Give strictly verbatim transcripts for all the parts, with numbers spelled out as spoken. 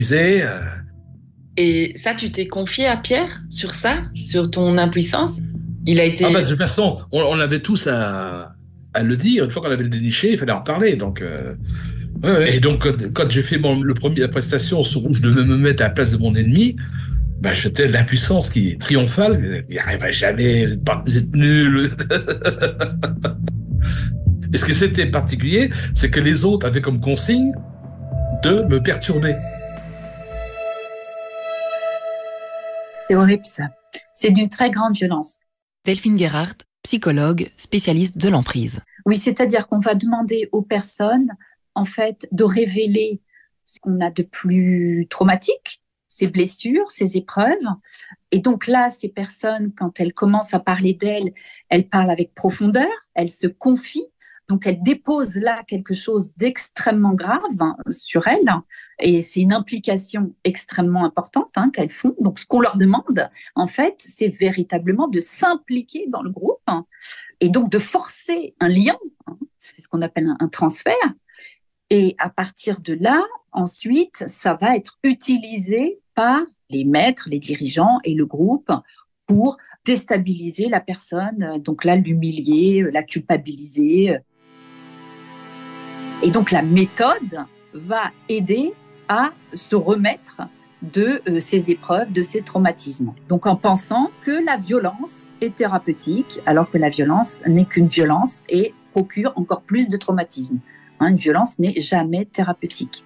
Euh, Et ça, tu t'es confié à Pierre sur ça, sur ton impuissance? Il a été... Ah bah de toute façon, on, on avait tous à, à le dire. Une fois qu'on avait le déniché, il fallait en parler. Donc, euh, ouais, ouais. Et donc, quand, quand j'ai fait mon, le premier, la prestation sur où je devais me mettre à la place de mon ennemi, bah, j'étais l'impuissance qui est triomphale. Il n'y arriverait jamais, vous êtes, pas, vous êtes nuls. Et ce qui c'était particulier, c'est que les autres avaient comme consigne de me perturber. C'est horrible ça. C'est d'une très grande violence. Delphine Guérard, psychologue, spécialiste de l'emprise. Oui, c'est-à-dire qu'on va demander aux personnes, en fait, de révéler ce qu'on a de plus traumatique, ses blessures, ses épreuves. Et donc là, ces personnes, quand elles commencent à parler d'elles, elles parlent avec profondeur, elles se confient. Donc, elles déposent là quelque chose d'extrêmement grave hein, sur elles. Et c'est une implication extrêmement importante hein, qu'elles font. Donc, ce qu'on leur demande, en fait, c'est véritablement de s'impliquer dans le groupe hein, et donc de forcer un lien. Hein, c'est ce qu'on appelle un, un transfert. Et à partir de là, ensuite, ça va être utilisé par les maîtres, les dirigeants et le groupe pour déstabiliser la personne. Donc là, l'humilier, la culpabiliser. Et donc, la méthode va aider à se remettre de euh, ces épreuves, de ces traumatismes. Donc, en pensant que la violence est thérapeutique, alors que la violence n'est qu'une violence et procure encore plus de traumatisme. Hein, une violence n'est jamais thérapeutique.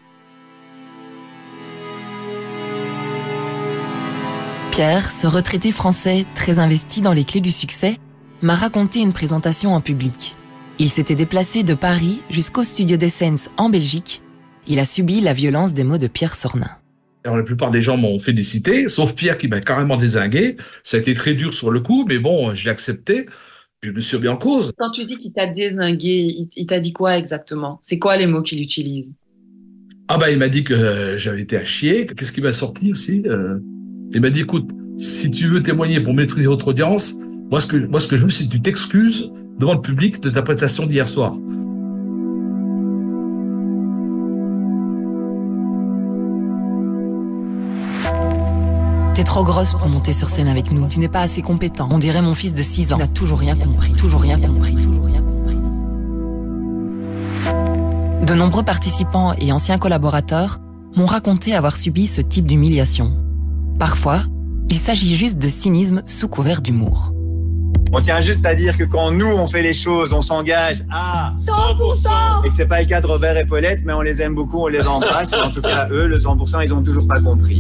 Pierre, ce retraité français très investi dans les clés du succès, m'a raconté une présentation en public. Il s'était déplacé de Paris jusqu'au studio d'Essence en Belgique. Il a subi la violence des mots de Pierre Sornin. Alors, la plupart des gens m'ont félicité, sauf Pierre qui m'a carrément dézingué. Ça a été très dur sur le coup, mais bon, je l'ai accepté. Je me suis remis en cause. Quand tu dis qu'il t'a dézingué, il, il t'a dit quoi exactement? C'est quoi les mots qu'il utilise? Ah bah, il m'a dit que euh, j'avais été à chier. Qu'est-ce qui m'a sorti aussi euh, Il m'a dit, écoute, si tu veux témoigner pour maîtriser votre audience, moi ce que, moi, ce que je veux, c'est que tu t'excuses devant le public de ta prestation d'hier soir. T'es trop grosse pour monter sur scène avec nous. Tu n'es pas assez compétent. On dirait mon fils de six ans. Tu n'as toujours rien compris. Toujours rien compris. Toujours rien compris. De nombreux participants et anciens collaborateurs m'ont raconté avoir subi ce type d'humiliation. Parfois, il s'agit juste de cynisme sous couvert d'humour. On tient juste à dire que quand nous, on fait les choses, on s'engage à cent pour cent et que c'est pas le cas de Robert et Paulette, mais on les aime beaucoup, on les embrasse. En tout cas, eux, le cent pour cent, ils ont toujours pas compris.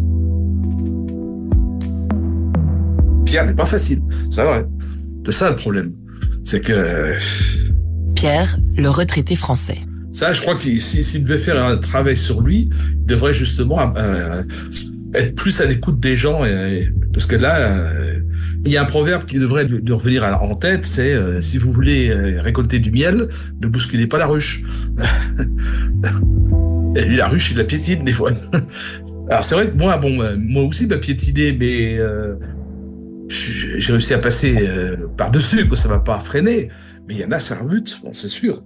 Pierre n'est pas facile, c'est vrai. C'est ça le problème. C'est que... Pierre, le retraité français. Ça, je crois qu'il s'il si, devait faire un travail sur lui, il devrait justement euh, être plus à l'écoute des gens. Et, parce que là... Euh, il y a un proverbe qui devrait de revenir en tête, c'est euh, si vous voulez euh, récolter du miel, ne bousculez pas la ruche. Et lui, la ruche, il la piétine des fois. Alors c'est vrai que moi, bon, moi aussi, m'a piétiné, mais euh, j'ai réussi à passer euh, par-dessus, quoi. Ça m'a pas freiné. Mais il y en a, ça rebute, bon, c'est sûr.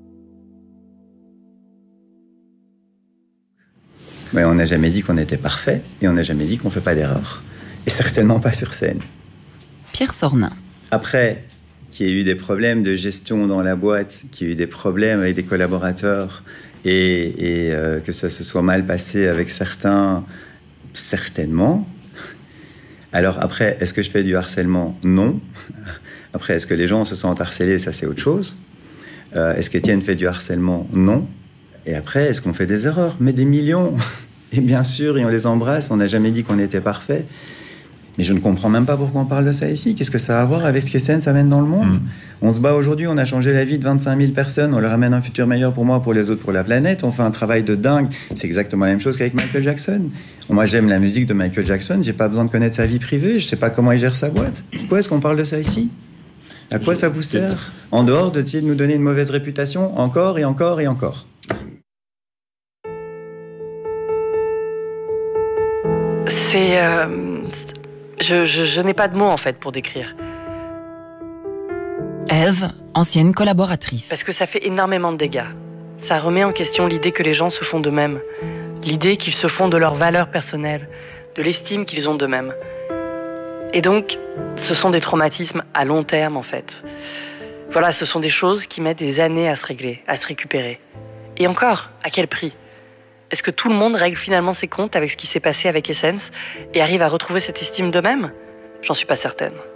Ouais, on n'a jamais dit qu'on était parfait et on n'a jamais dit qu'on ne fait pas d'erreur. Et certainement pas sur scène. Pierre Sornin. Après qu'il y ait eu des problèmes de gestion dans la boîte, qu'il y ait eu des problèmes avec des collaborateurs et, et euh, que ça se soit mal passé avec certains, certainement. Alors après, est-ce que je fais du harcèlement? Non. Après, est-ce que les gens se sentent harcelés? Ça, c'est autre chose. Euh, est-ce qu'Étienne fait du harcèlement? Non. Et après, est-ce qu'on fait des erreurs? Mais des millions. Et bien sûr, et on les embrasse, on n'a jamais dit qu'on était parfait. Mais je ne comprends même pas pourquoi on parle de ça ici. Qu'est-ce que ça a à voir avec ce qu'Essence amène dans le monde? mmh. On se bat aujourd'hui, on a changé la vie de vingt-cinq mille personnes, on leur amène un futur meilleur pour moi, pour les autres, pour la planète. On fait un travail de dingue. C'est exactement la même chose qu'avec Michael Jackson. Moi, j'aime la musique de Michael Jackson, j'ai pas besoin de connaître sa vie privée, je sais pas comment il gère sa boîte. Pourquoi est-ce qu'on parle de ça ici? À quoi ça vous sert? En dehors de essayer de nous donner une mauvaise réputation, encore et encore et encore. C'est... Euh, je je, je n'ai pas de mots, en fait, pour décrire. Ève, ancienne collaboratrice. Parce que ça fait énormément de dégâts. Ça remet en question l'idée que les gens se font d'eux-mêmes. L'idée qu'ils se font de leurs valeurs personnelles, de l'estime qu'ils ont d'eux-mêmes. Et donc, ce sont des traumatismes à long terme, en fait. Voilà, ce sont des choses qui mettent des années à se régler, à se récupérer. Et encore, à quel prix ? Est-ce que tout le monde règle finalement ses comptes avec ce qui s'est passé avec Essence et arrive à retrouver cette estime d'eux-mêmes ? J'en suis pas certaine.